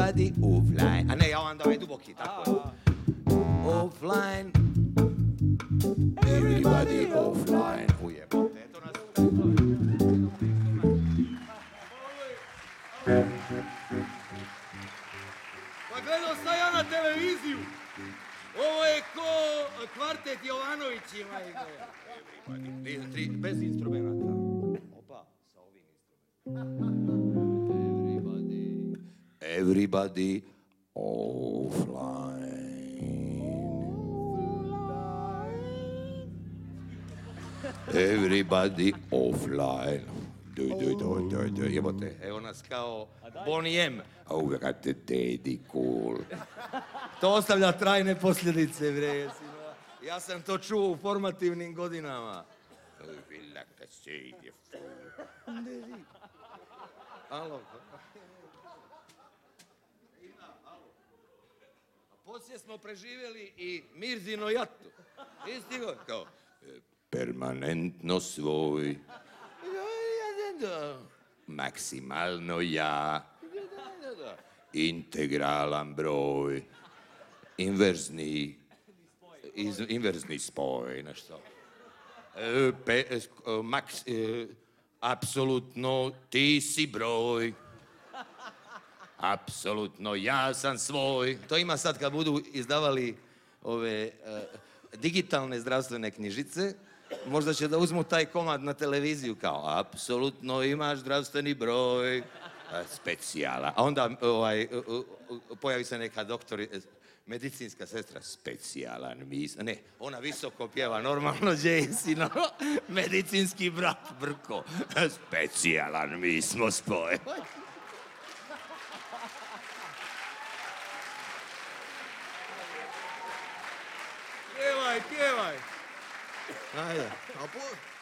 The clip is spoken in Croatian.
Everybody offline. A ne, ja onda ovaj duboki, tako je. Offline. Everybody offline. Ujebote, eto nas. Pa gledao sam ja na televiziju. Ovo je ko kvartet Jovanovićima igra. Bez instrumenta. Opa, sa ovim instrumentom. Everybody offline. Everybody offline. Doj. Jebote, evo nas kao Bonnie M. Oh, got the daddy cool. To ostavlja trajne posljedice, bre. Ja sam to čuo u formativnim godinama. Alo. Poslije smo preživjeli i Mirzino jatu. Istigo, kao, Permanentno svoj. Maksimalno ja. Integralan broj. Inverzni spoj, nešto. Apsolutno ti si broj. Apsolutno ja sam svoj. To ima sad kad budu izdavali ove digitalne zdravstvene knjižice, možda će da uzmu taj komad na televiziju kao apsolutno imaš zdravstveni broj. Specijala. A onda pojavi se neka doktor, medicinska sestra, specijalan ne, ona visoko pjeva, normalno Jaycino, medicinski brat Brko, specijalan mi smo spoj. Pjevaj. Ajde.